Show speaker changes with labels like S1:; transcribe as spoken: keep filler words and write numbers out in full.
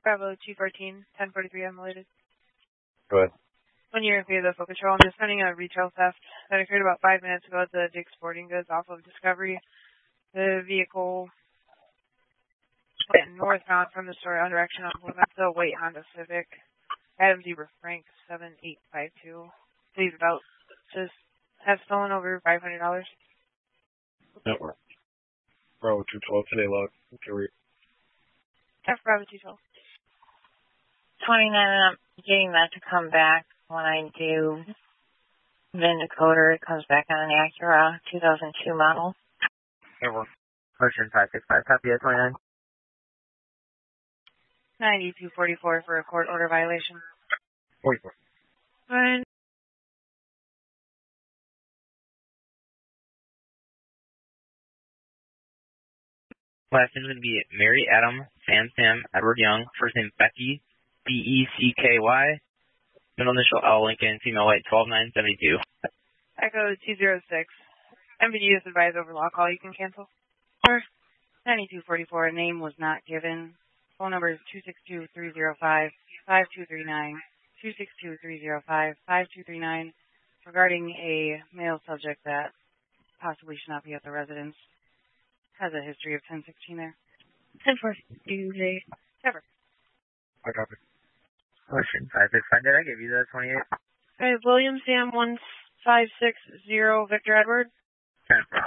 S1: Bravo two fourteen, ten forty-three unrelated.
S2: Go ahead.
S1: When you're in the focus roll, I'm just sending a retail theft that occurred about five minutes ago at the Dick's Sporting Goods off of Discovery. The vehicle went northbound from the store on direction of the white Honda Civic. Adam Zebra Frank, seven eight five two. Please about just have stolen over five hundred dollars.
S2: Network. Bravo two twelve, today log. Okay,
S1: F Bravo two twelve.
S3: twenty-nine, I'm getting that to come back. When I do VIN decoder, it comes back on an Acura two thousand two model.
S2: Network.
S4: Ocean five six five, copy at twenty-nine.
S1: ninety-two forty-four for a court order violation.
S2: forty-four.
S1: Fine.
S4: Last name is going to be Mary Adam Sam Sam Edward Young. First name Becky, B E C K Y. Middle initial L Lincoln, female white, twelve nine seventy-two.
S1: Echo two zero six. M V D is advised over law call. You can cancel. Sure. ninety-two forty-four. Name was not given. Phone number is two six two, three zero five, five two three nine. two six two, three zero five, five two three nine. Regarding a male subject that possibly should not be at the residence. Has a history of ten sixteen there. ten four. U J. Never.
S2: I copy.
S4: Ocean five six five, did I give you the twenty-eight?
S1: Okay, William Sam one five six zero Victor Edward.
S4: ten four.